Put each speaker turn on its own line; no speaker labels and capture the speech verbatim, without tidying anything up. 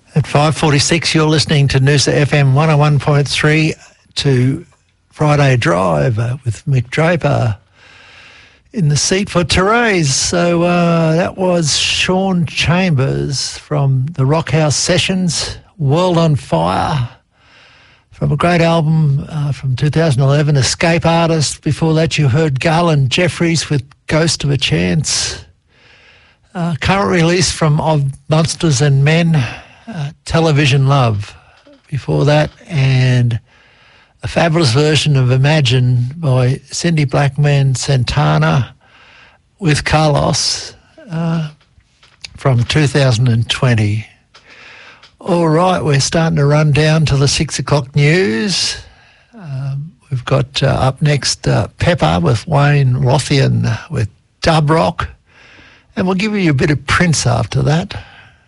At five forty-six, you're listening to Noosa F M one oh one point three to Friday Drive uh, with Mick Draper in the seat for Therese. So uh, that was Sean Chambers from the Rockhouse Sessions, World on Fire, from a great album uh, from two thousand eleven, Escape Artist. Before that, you heard Garland Jeffries with Ghost of a Chance. Uh, current release from Of Monsters and Men, uh, Television Love. Before that, and a fabulous version of Imagine by Cindy Blackman Santana with Carlos uh, from two thousand twenty. All right, we're starting to run down to the six o'clock news. Um, we've got uh, up next uh, Pepper with Wayne Rothian with Dub Rock, and we'll give you a bit of Prince after that.